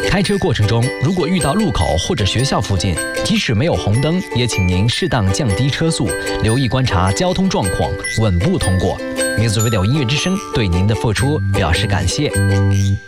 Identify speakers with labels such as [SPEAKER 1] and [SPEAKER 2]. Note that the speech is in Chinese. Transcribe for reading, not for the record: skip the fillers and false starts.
[SPEAKER 1] 开车过程中，如果遇到路口或者学校附近，即使没有红灯，也请您适当降低车速，留意观察交通状况，稳步通过。Music Radio 音乐之声对您的付出表示感谢。